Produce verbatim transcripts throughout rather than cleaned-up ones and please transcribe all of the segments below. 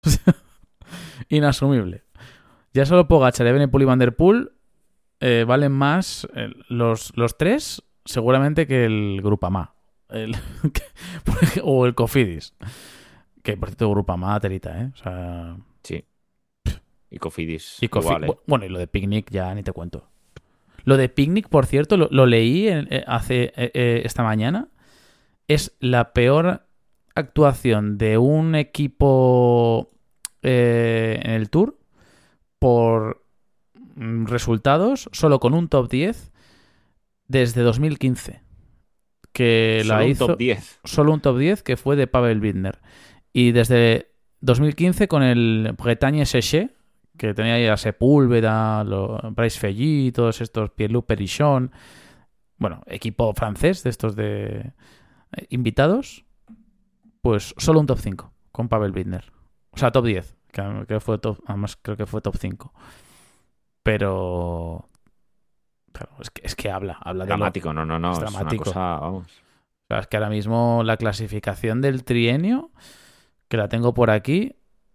Inasumible. Ya solo Pogačar, Evenepoel y Van der Poel eh, valen más eh, los, los tres seguramente que el Groupama. El, o el Cofidis. Que por cierto, Groupama, telita, ¿eh? O sea... Sí. Y Cofidis. Y Cofi- igual, ¿eh? Bueno, y lo de Picnic ya ni te cuento. Lo de Picnic, por cierto, lo, lo leí en, eh, hace eh, eh, esta mañana. Es la peor actuación de un equipo eh, en el Tour por mm, resultados, solo con un top diez desde dos mil quince. Que Solo la un hizo top diez. solo un top diez que fue de Pavel Bittner. Y desde dos mil quince con el Bretagne Séché, que tenía ahí a Sepúlveda, lo, Bryce Felly, todos estos, Pierre-Loup Perichon, bueno, equipo francés de estos de eh, invitados, pues solo un top cinco con Pavel Bittner. O sea, top diez, que, que fue top, además creo que fue top cinco. Pero... Claro, es que, es que habla, habla de lo- Dramático, no, no, no. es Es, dramático. una cosa, vamos. O sea, es que ahora mismo la clasificación del trienio, que la tengo por aquí,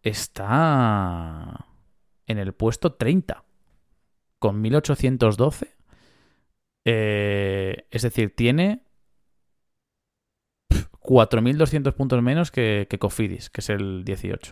está en el puesto treinta, con mil ochocientos doce. Eh, es decir, tiene cuatro mil doscientos puntos menos que, que Cofidis, que es el dieciocho.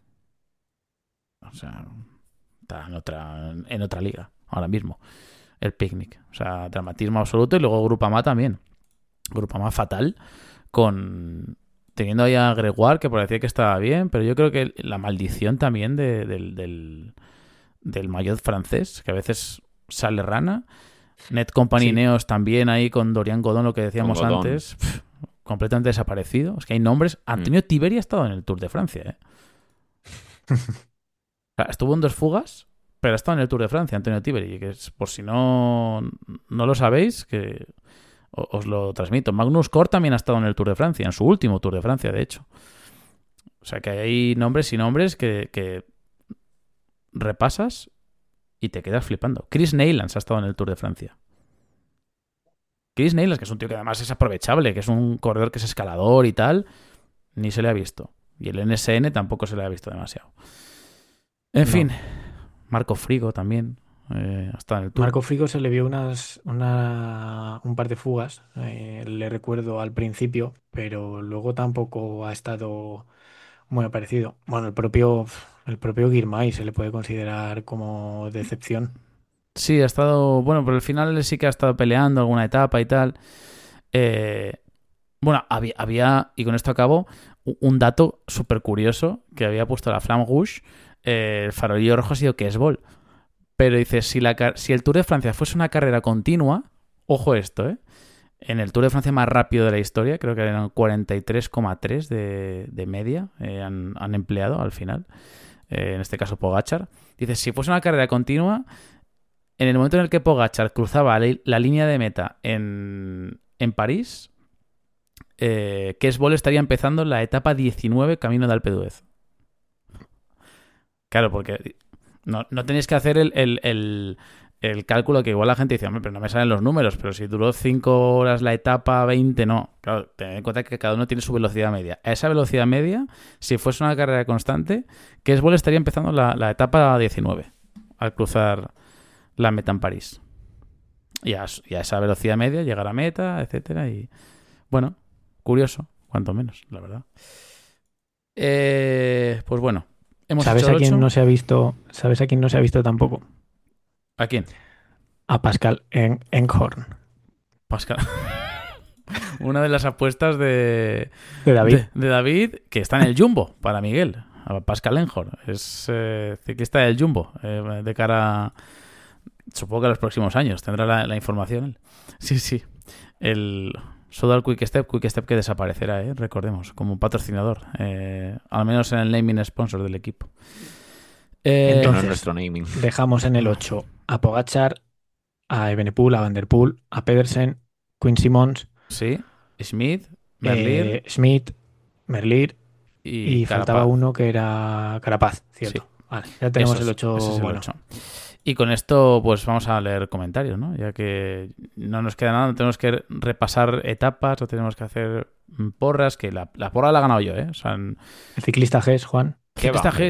O sea, está en otra, en otra liga ahora mismo. El Picnic. O sea, dramatismo absoluto. Y luego Groupama también. Groupama fatal. Con... Teniendo ahí a Gregoire, que parecía que estaba bien, pero yo creo que la maldición también de, del, del, del maillot francés, que a veces sale rana. Net Company Sí. Neos también ahí con Dorian Godon, lo que decíamos Con Godon. antes. Pff, completamente desaparecido. Es que hay nombres. Antonio Tiberi ha estado en el Tour de Francia, ¿eh? O sea, estuvo en dos fugas, pero ha estado en el Tour de Francia, Antonio Tiberi, que es, por si no, no lo sabéis, que o- os lo transmito. Magnus Cort también ha estado en el Tour de Francia, en su último Tour de Francia, de hecho. O sea que hay nombres y nombres que, que repasas y te quedas flipando. Chris Neylands ha estado en el Tour de Francia. Chris Neylands, que es un tío que además es aprovechable, que es un corredor que es escalador y tal, ni se le ha visto. Y el N S N tampoco se le ha visto demasiado. En No. fin, Marco Frigo también eh, ha estado en el Tour. Marco Frigo se le vio unas, una, un par de fugas, eh, le recuerdo al principio, pero luego tampoco ha estado muy aparecido. Bueno, el propio, el propio Girmay se le puede considerar como decepción. Sí, ha estado. Bueno, pero al final él sí que ha estado peleando alguna etapa y tal. Eh, bueno, había, había, y con esto acabo, u- un dato súper curioso que había puesto la Flamme Rouge. Eh, el farolillo rojo ha sido Kesbol. Pero dice: si, la, car- si el Tour de Francia fuese una carrera continua, ojo esto, ¿eh? En el Tour de Francia más rápido de la historia, creo que eran cuarenta y tres coma tres de, de media, eh, han, han empleado al final. Eh, en este caso, Pogačar. Dice: si fuese una carrera continua. En el momento en el que Pogačar cruzaba la, la línea de meta en, en París, eh, Kesbol estaría empezando la etapa diecinueve camino de Alpe d'Huez. Claro, porque no, no tenéis que hacer el, el, el, el cálculo que igual la gente dice, hombre, pero no me salen los números, pero si duró cinco horas la etapa, veinte, no. Claro, tened en cuenta que cada uno tiene su velocidad media. A esa velocidad media, si fuese una carrera constante, Kesbol estaría empezando la, la etapa diecinueve al cruzar la meta en París. Y a, y a esa velocidad media llegar a meta, etcétera. Y bueno, curioso, cuanto menos, la verdad. Eh, pues bueno, hemos ¿Sabes hecho a quién ocho. no se ha visto? ¿Sabes a quién no se ha visto tampoco? ¿A quién? A Pascal en Enghorn, Pascal. Una de las apuestas de, de David. de, de David, que está en el Jumbo para Miguel. A Pascal Enghorn. Es eh, ciclista del Jumbo. Eh, de cara a, supongo que a los próximos años. Tendrá la, la información él. Sí, sí. El Soudal Quick Step, Quick Step que desaparecerá, ¿eh? Recordemos, como patrocinador. Eh, al menos en el naming sponsor del equipo. Eh, No es Entonces, nuestro naming. dejamos en el ocho a Pogačar, a Evenepoel, a Van der Poel, a Pedersen, Quinn Simmons, sí. Smith, Merlier eh, Schmidt, Merlier y, y faltaba Carapaz. uno que era Carapaz, cierto. Sí. Vale, ya tenemos Eso es, el ocho. ese es el Bueno, ocho. Y con esto, pues vamos a leer comentarios, ¿no? Ya que no nos queda nada, no tenemos que repasar etapas, no tenemos que hacer porras, que la, la porra la he ganado yo, ¿eh? O sea, en- el ciclista G es Juan. ¿Qué va, Z G hombre?